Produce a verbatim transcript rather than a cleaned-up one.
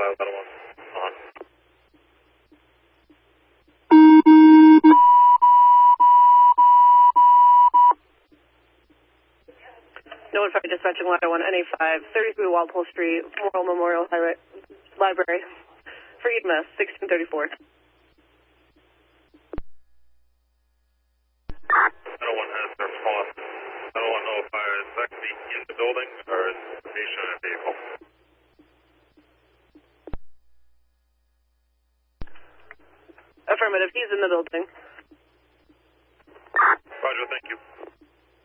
five, Battle one. On. No one five dispatching ladder one, N A five, thirty-three Walpole Street, Memorial Memorial Highway, Library, for E M S, sixteen thirty-four. Battle one has their response. Battle one oh five is actually in the building or is station and vehicle. Affirmative, he's in the building.